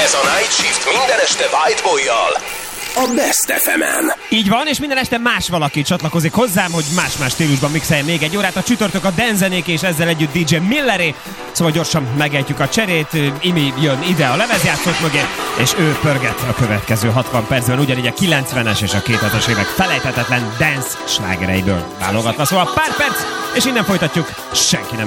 Ez a Night Shift minden este White Boy-jal a Best FM-en. Így van, és minden este más valaki csatlakozik hozzám, hogy más-más stílusban mixeljen még egy órát. A csütörtök a Denzenék, és ezzel együtt DJ Milleré. Szóval gyorsan megejtjük a cserét. Imi jön ide a lemezjátszók mögé, és ő pörget a következő 60 percben, ugyanígy a 90-es és a 2000-es évek felejthetetlen dance slágereiből válogatva. Szóval pár perc, és innen folytatjuk. Senki nem